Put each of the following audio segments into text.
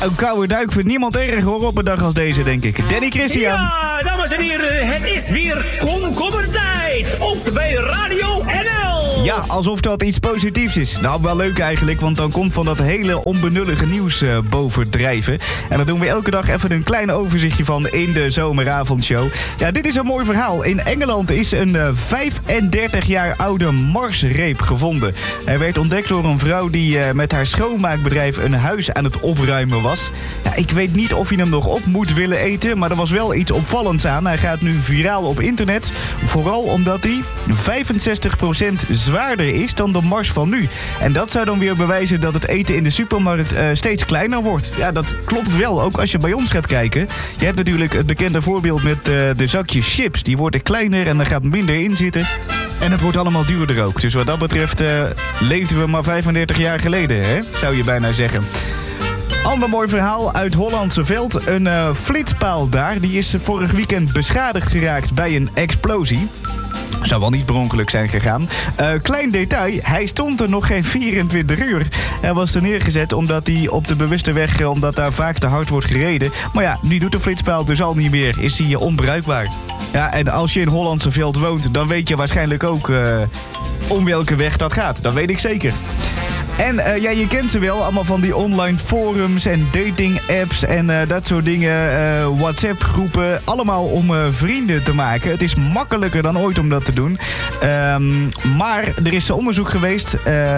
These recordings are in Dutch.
Een koude duik vindt niemand erg hoor op een dag als deze, denk ik. Danny Christian. Ja, dames en heren, het is weer komkommertijd. Ook bij Radio NL. Ja, alsof dat iets positiefs is. Nou, wel leuk eigenlijk, want dan komt van dat hele onbenullige nieuws bovendrijven. En daar doen we elke dag even een klein overzichtje van in de zomeravondshow. Ja, dit is een mooi verhaal. In Engeland is een 35 jaar oude marsreep gevonden. Hij werd ontdekt door een vrouw die met haar schoonmaakbedrijf een huis aan het opruimen was. Ja, ik weet niet of je hem nog op moet willen eten, maar er was wel iets opvallends aan. Hij gaat nu viraal op internet, vooral omdat hij 65% zwaarder is dan de Mars van nu. En dat zou dan weer bewijzen dat het eten in de supermarkt steeds kleiner wordt. Ja, dat klopt wel, ook als je bij ons gaat kijken. Je hebt natuurlijk het bekende voorbeeld met de zakjes chips. Die worden kleiner en er gaat minder in zitten. En het wordt allemaal duurder ook. Dus wat dat betreft leefden we maar 35 jaar geleden, hè? Zou je bijna zeggen. Ander mooi verhaal uit Hollandse Veld. Een flitspaal daar, die is vorig weekend beschadigd geraakt bij een explosie. Zou wel niet per ongeluk zijn gegaan. Klein detail, hij stond er nog geen 24 uur. Hij was er neergezet omdat hij op de bewuste weg, omdat daar vaak te hard wordt gereden. Maar ja, nu doet de flitspaal dus al niet meer. Is hij onbruikbaar. Ja, en als je in Hollandse Veld woont, dan weet je waarschijnlijk ook om welke weg dat gaat. Dat weet ik zeker. En ja, je kent ze wel, allemaal van die online forums en dating apps en dat soort dingen. WhatsApp groepen, allemaal om vrienden te maken. Het is makkelijker dan ooit om dat te doen. Maar er is onderzoek geweest.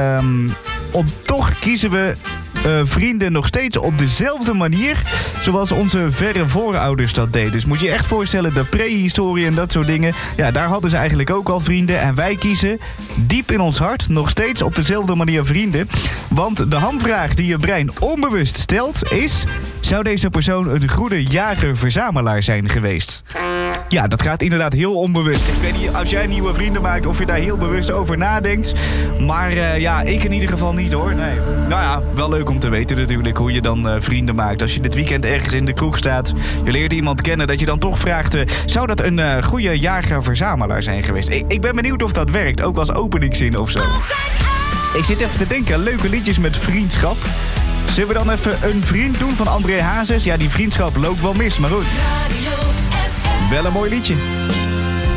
Toch kiezen we vrienden nog steeds op dezelfde manier zoals onze verre voorouders dat deden. Dus moet je je echt voorstellen, de prehistorie en dat soort dingen. Ja, daar hadden ze eigenlijk ook al vrienden. En wij kiezen diep in ons hart nog steeds op dezelfde manier vrienden. Want de hamvraag die je brein onbewust stelt is: zou deze persoon een goede jager-verzamelaar zijn geweest? Ja, dat gaat inderdaad heel onbewust. Ik weet niet, als jij nieuwe vrienden maakt, of je daar heel bewust over nadenkt. Maar ja, ik in ieder geval niet hoor. Nee. Nou ja, wel leuk om te weten natuurlijk hoe je dan vrienden maakt. Als je dit weekend ergens in de kroeg staat, je leert iemand kennen, dat je dan toch vraagt: zou dat een goede jager-verzamelaar zijn geweest? Ik ben benieuwd of dat werkt, ook als openingszin of zo. Ik zit even te denken, leuke liedjes met vriendschap. Zullen we dan even Een Vriend doen van André Hazes? Ja, die vriendschap loopt wel mis, maar goed. Wel een mooi liedje.